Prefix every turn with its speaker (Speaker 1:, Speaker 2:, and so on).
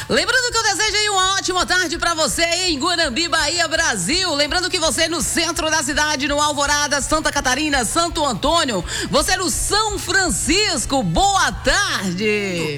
Speaker 1: Lembrando que eu desejo aí uma ótima tarde pra você em Guanambi, Bahia, Brasil. Lembrando que você no centro da cidade, no Alvorada, Santa Catarina, Santo Antônio. Você no São Francisco. Boa tarde.